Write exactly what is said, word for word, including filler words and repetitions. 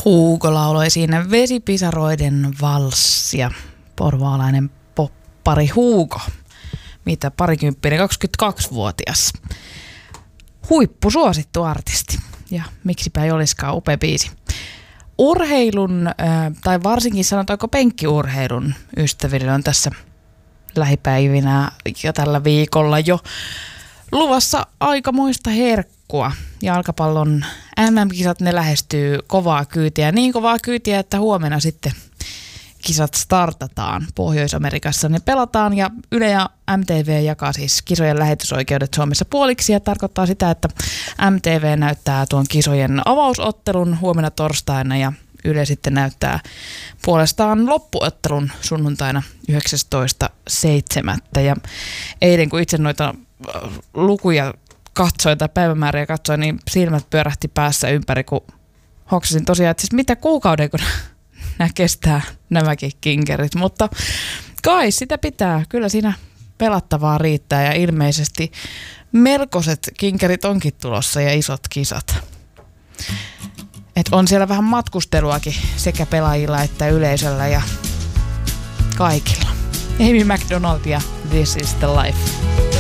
Hugo lauloi siinä Vesipisaroiden valssia. Porvaalainen poppari Hugo. Mitä parikymppinen, kaksikymmentäkaksivuotias. Huippusuosittu artisti. Ja miksipä ei olisikaan, upea biisi. Urheilun, tai varsinkin sanotaanko penkkiurheilun ystäville on tässä lähipäivinä ja tällä viikolla jo luvassa aikamoista herkkua. Jalkapallon M M-kisat, ne lähestyy kovaa kyytiä. Niin kovaa kyytiä, että huomenna sitten kisat startataan. Pohjois-Amerikassa ne pelataan ja Yle ja M T V jakaa siis kisojen lähetysoikeudet Suomessa puoliksi ja tarkoittaa sitä, että M T V näyttää tuon kisojen avausottelun huomenna torstaina ja Yle sitten näyttää puolestaan loppuottelun sunnuntaina yhdeksästoista seitsemättä Ja eilen kun itse noita lukuja katsoin tai päivämääriä katsoin, niin silmät pyörähti päässä ympäri, kun hoksasin tosiaan, että siis mitä kuukauden, kun nämä kestää nämäkin kinkerit. Mutta kai sitä pitää. Kyllä siinä pelattavaa riittää ja ilmeisesti melkoiset kinkerit onkin tulossa ja isot kisat. Et on siellä vähän matkusteluakin sekä pelaajilla että yleisöllä ja kaikilla. Amy McDonald ja This is the Life.